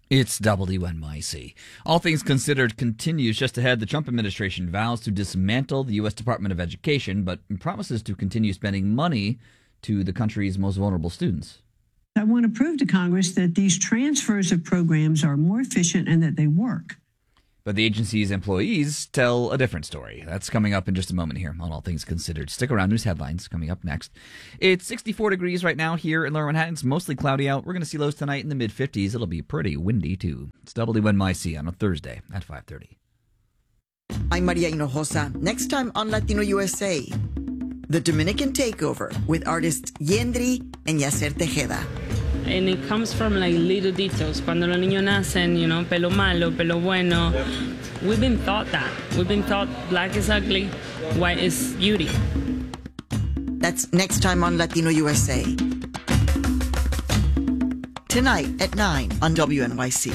It's WNYC. All Things Considered continues just ahead. The Trump administration vows to dismantle the U.S. Department of Education, but promises to continue spending money to the country's most vulnerable students. I want to prove to Congress that these transfers of programs are more efficient and that they work. But the agency's employees tell a different story. That's coming up in just a moment here on All Things Considered. Stick around. News headlines coming up next. It's 64 degrees right now here in Lower Manhattan. It's mostly cloudy out. We're going to see lows tonight in the mid-50s. It'll be pretty windy, too. It's WNYC on a Thursday at 5:30. I'm Maria Hinojosa. Next time on Latino USA, the Dominican Takeover with artists Yendri and Yacer Tejeda. And it comes from like little details. Cuando los niños nacen, pelo malo, pelo bueno. We've been taught that. We've been taught black is ugly, white is beauty. That's next time on Latino USA. Tonight at 9 on WNYC.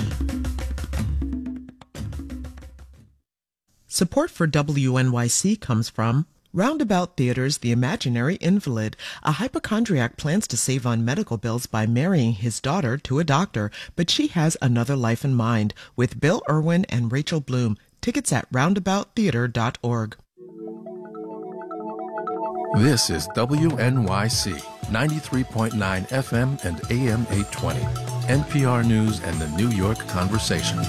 Support for WNYC comes from Roundabout Theater's The Imaginary Invalid. A hypochondriac plans to save on medical bills by marrying his daughter to a doctor, but she has another life in mind. With Bill Irwin and Rachel Bloom. Tickets at roundabouttheater.org. This is WNYC 93.9 FM and AM 820. NPR News and the New York Conversation.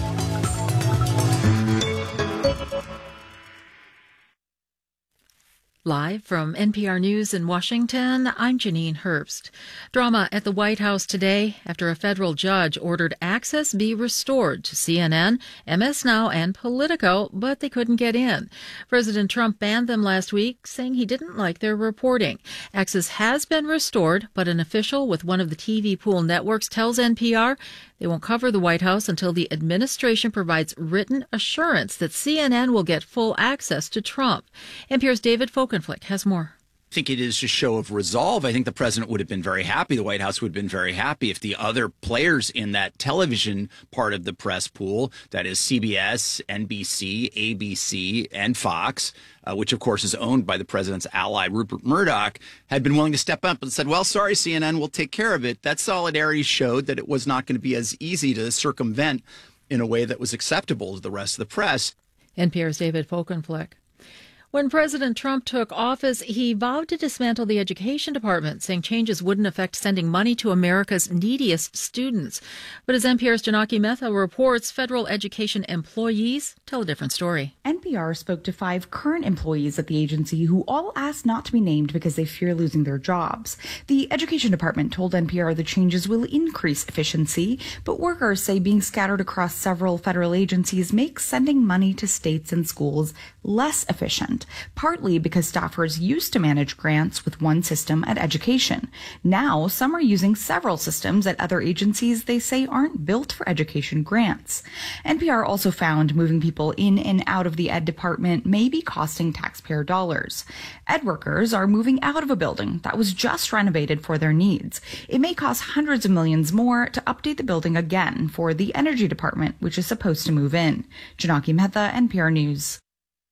Live from NPR News in Washington, I'm Janine Herbst. Drama at the White House today after a federal judge ordered access be restored to CNN, MS Now, and Politico, but they couldn't get in. President Trump banned them last week, saying he didn't like their reporting. Access has been restored, but an official with one of the TV pool networks tells NPR they won't cover the White House until the administration provides written assurance that CNN will get full access to Trump. NPR's David Folkenflik has more. I think it is a show of resolve. I think the president would have been very happy. The White House would have been very happy if the other players in that television part of the press pool, that is CBS, NBC, ABC, and Fox, which of course is owned by the president's ally, Rupert Murdoch, had been willing to step up and said, well, sorry, CNN, we'll take care of it. That solidarity showed that it was not going to be as easy to circumvent in a way that was acceptable to the rest of the press. NPR's David Folkenflik. When President Trump took office, he vowed to dismantle the Education Department, saying changes wouldn't affect sending money to America's neediest students. But as NPR's Janaki Mehta reports, federal education employees tell a different story. NPR spoke to 5 current employees at the agency who all asked not to be named because they fear losing their jobs. The Education Department told NPR the changes will increase efficiency, but workers say being scattered across several federal agencies makes sending money to states and schools less efficient. Partly because staffers used to manage grants with one system at education. Now, some are using several systems at other agencies they say aren't built for education grants. NPR also found moving people in and out of the Ed Department may be costing taxpayer dollars. Ed workers are moving out of a building that was just renovated for their needs. It may cost hundreds of millions more to update the building again for the Energy Department, which is supposed to move in. Janaki Mehta, NPR News.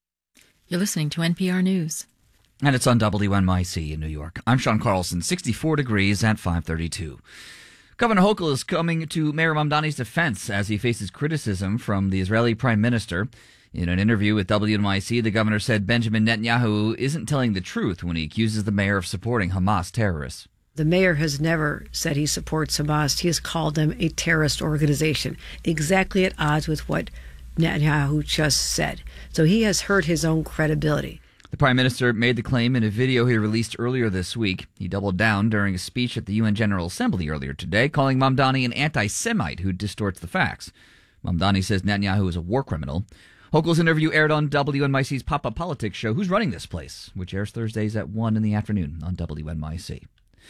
You're listening to NPR News. And it's on WNYC in New York. I'm Sean Carlson, 64 degrees at 5:32. Governor Hochul is coming to Mayor Mamdani's defense as he faces criticism from the Israeli Prime Minister. In an interview with WNYC, the governor said Benjamin Netanyahu isn't telling the truth when he accuses the mayor of supporting Hamas terrorists. The mayor has never said he supports Hamas. He has called them a terrorist organization, exactly at odds with what Netanyahu just said. So he has hurt his own credibility. The prime minister made the claim in a video he released earlier this week. He doubled down during a speech at the UN General Assembly earlier today, calling Mamdani an anti-Semite who distorts the facts. Mamdani says Netanyahu is a war criminal. Hochul's interview aired on WNYC's Pop-Up Politics show, Who's Running This Place?, which airs Thursdays at 1 in the afternoon on WNYC.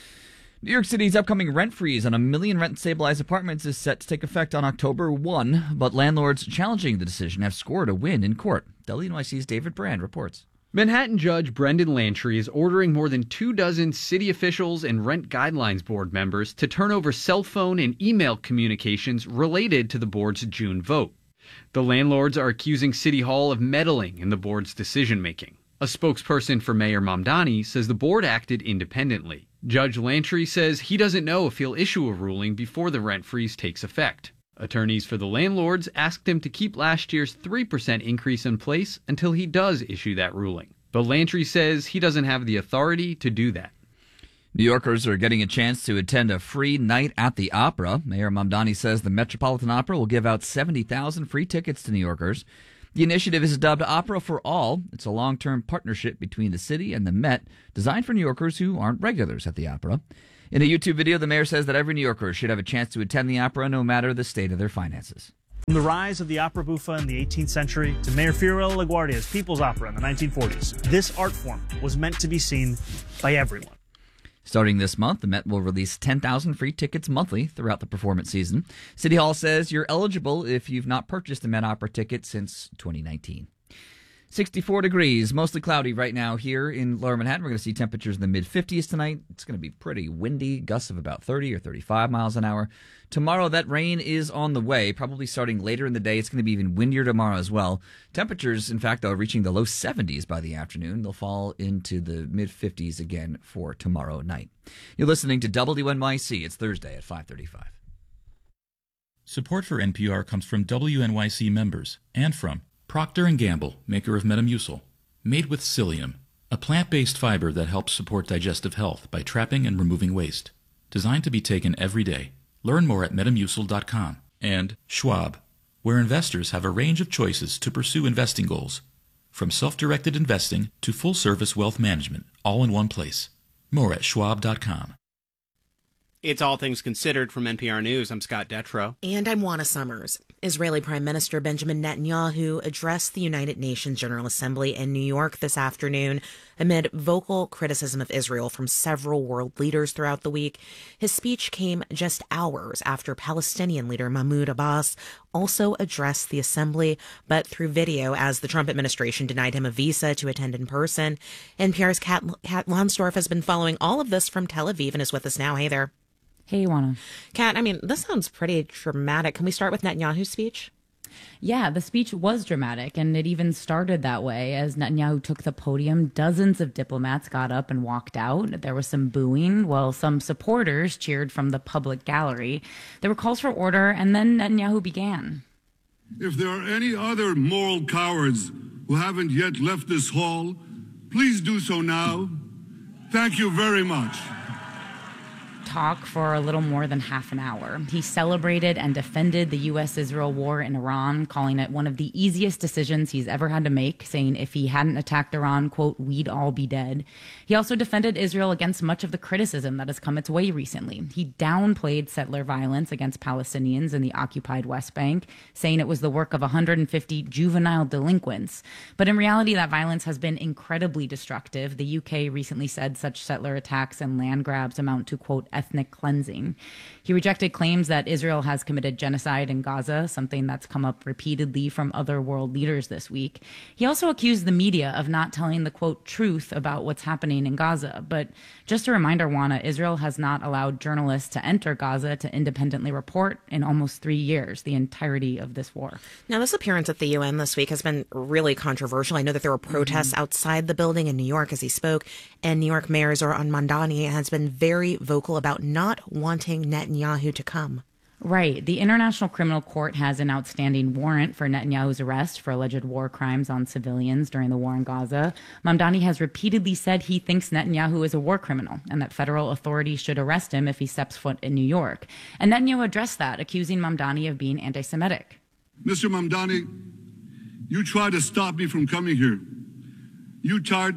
New York City's upcoming rent freeze on 1 million rent-stabilized apartments is set to take effect on October 1, but landlords challenging the decision have scored a win in court. WNYC's David Brand reports. Manhattan Judge Brendan Lantry is ordering more than 24 city officials and Rent Guidelines Board members to turn over cell phone and email communications related to the board's June vote. The landlords are accusing City Hall of meddling in the board's decision-making. A spokesperson for Mayor Mamdani says the board acted independently. Judge Lantry says he doesn't know if he'll issue a ruling before the rent freeze takes effect. Attorneys for the landlords asked him to keep last year's 3% increase in place until he does issue that ruling. But Lantry says he doesn't have the authority to do that. New Yorkers are getting a chance to attend a free night at the Opera. Mayor Mamdani says the Metropolitan Opera will give out 70,000 free tickets to New Yorkers. The initiative is dubbed Opera for All. It's a long-term partnership between the city and the Met, designed for New Yorkers who aren't regulars at the Opera. In a YouTube video, the mayor says that every New Yorker should have a chance to attend the opera no matter the state of their finances. From the rise of the opera buffa in the 18th century to Mayor Fiorello LaGuardia's People's Opera in the 1940s, this art form was meant to be seen by everyone. Starting this month, the Met will release 10,000 free tickets monthly throughout the performance season. City Hall says you're eligible if you've not purchased a Met Opera ticket since 2019. 64 degrees, mostly cloudy right now here in Lower Manhattan. We're going to see temperatures in the mid-50s tonight. It's going to be pretty windy, gusts of about 30 or 35 miles an hour. Tomorrow, that rain is on the way, probably starting later in the day. It's going to be even windier tomorrow as well. Temperatures, in fact, though, reaching the low 70s by the afternoon. They'll fall into the mid-50s again for tomorrow night. You're listening to WNYC. It's Thursday at 5:35. Support for NPR comes from WNYC members and from Procter & Gamble, maker of Metamucil, made with psyllium, a plant-based fiber that helps support digestive health by trapping and removing waste. Designed to be taken every day. Learn more at metamucil.com. And Schwab, where investors have a range of choices to pursue investing goals. From self-directed investing to full-service wealth management, all in one place. More at schwab.com. It's All Things Considered from NPR News. I'm Scott Detrow. And I'm Juana Summers. Israeli Prime Minister Benjamin Netanyahu addressed the United Nations General Assembly in New York this afternoon amid vocal criticism of Israel from several world leaders throughout the week. His speech came just hours after Palestinian leader Mahmoud Abbas also addressed the assembly, but through video, as the Trump administration denied him a visa to attend in person. NPR's Kat Lonsdorf has been following all of this from Tel Aviv and is with us now. Hey there. Hey, Juana. Kat, I mean, this sounds pretty dramatic. Can we start with Netanyahu's speech? Yeah, the speech was dramatic, and it even started that way. As Netanyahu took the podium, dozens of diplomats got up and walked out. There was some booing, while some supporters cheered from the public gallery. There were calls for order, and then Netanyahu began. If there are any other moral cowards who haven't yet left this hall, please do so now. Thank you very much. Talk for a little more than half an hour. He celebrated and defended the U.S.-Israel war in Iran, calling it one of the easiest decisions he's ever had to make, saying if he hadn't attacked Iran, quote, we'd all be dead. He also defended Israel against much of the criticism that has come its way recently. He downplayed settler violence against Palestinians in the occupied West Bank, saying it was the work of 150 juvenile delinquents. But in reality, that violence has been incredibly destructive. The UK recently said such settler attacks and land grabs amount to, quote, ethnic cleansing. He rejected claims that Israel has committed genocide in Gaza, something that's come up repeatedly from other world leaders this week. He also accused the media of not telling the, quote, truth about what's happening in Gaza. But just a reminder, Juana, Israel has not allowed journalists to enter Gaza to independently report in almost 3 years, the entirety of this war. Now, this appearance at the UN this week has been really controversial. I know that there were protests outside the building in New York as he spoke, and New York Mayor Zohran Mamdani has been very vocal about not wanting Netanyahu to come. Right. The International Criminal Court has an outstanding warrant for Netanyahu's arrest for alleged war crimes on civilians during the war in Gaza. Mamdani has repeatedly said he thinks Netanyahu is a war criminal and that federal authorities should arrest him if he steps foot in New York. And Netanyahu addressed that, accusing Mamdani of being anti-Semitic. Mr. Mamdani, you try to stop me from coming here. You try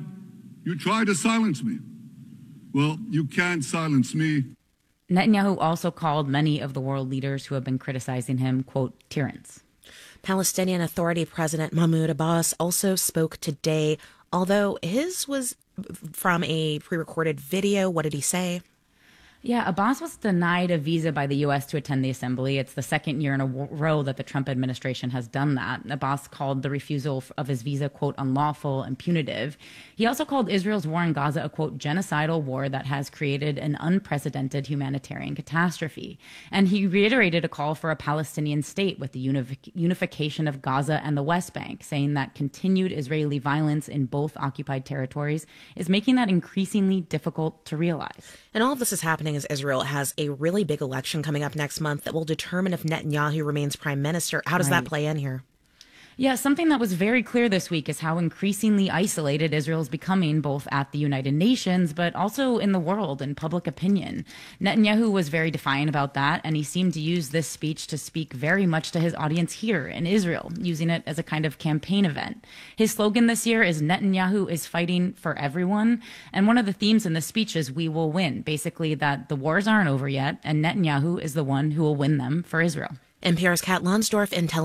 to silence me. Well, you can't silence me. Netanyahu also called many of the world leaders who have been criticizing him, quote, tyrants. Palestinian Authority President Mahmoud Abbas also spoke today, although his was from a pre-recorded video. What did he say? Yeah, Abbas was denied a visa by the U.S. to attend the assembly. It's the second year in a row that the Trump administration has done that. Abbas called the refusal of his visa, quote, unlawful and punitive. He also called Israel's war in Gaza a, quote, genocidal war that has created an unprecedented humanitarian catastrophe. And he reiterated a call for a Palestinian state with the unification of Gaza and the West Bank, saying that continued Israeli violence in both occupied territories is making that increasingly difficult to realize. And all of this is happening happening is Israel has a really big election coming up next month that will determine if Netanyahu remains prime minister. How does that play in here? Yeah, something that was very clear this week is how increasingly isolated Israel is becoming, both at the United Nations, but also in the world and public opinion. Netanyahu was very defiant about that, and he seemed to use this speech to speak very much to his audience here in Israel, using it as a kind of campaign event. His slogan this year is Netanyahu is fighting for everyone, and one of the themes in the speech is we will win, basically that the wars aren't over yet, and Netanyahu is the one who will win them for Israel. NPR's Kat Lonsdorf in Tel